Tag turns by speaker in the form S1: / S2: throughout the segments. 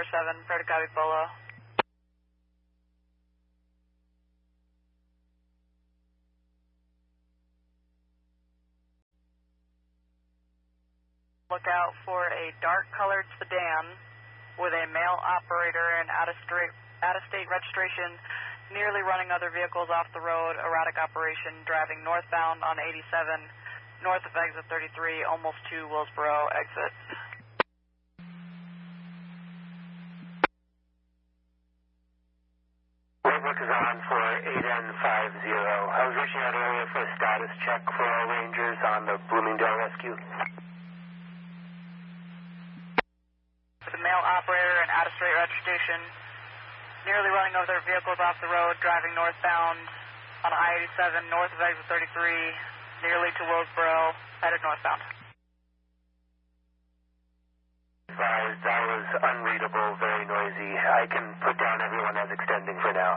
S1: 7, Prairie to copy Polo. Look out for a dark-colored sedan with a male operator and out-of-state registration, nearly running other vehicles off the road, erratic operation, driving northbound on 87, north of exit 33, almost to Willsboro exit.
S2: Roadwork is on for 8N50. I was reaching out earlier for a status check for all Rangers on the Bloomingdale rescue.
S1: With a male operator and out-of-state registration, nearly running over their vehicles off the road, driving northbound on I-87, north of exit 33, nearly to Willsboro, headed northbound.
S2: Advised, that was unreadable, very noisy. I can put down everyone as extending for now.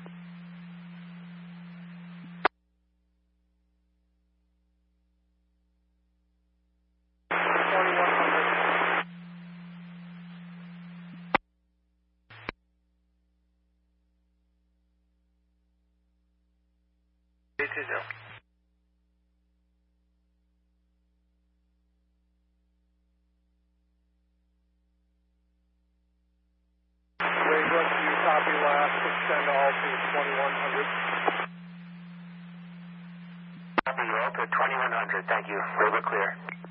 S3: Copy last, extend all to 2100.
S2: Copy you all to 2100, thank you. Roadwork clear.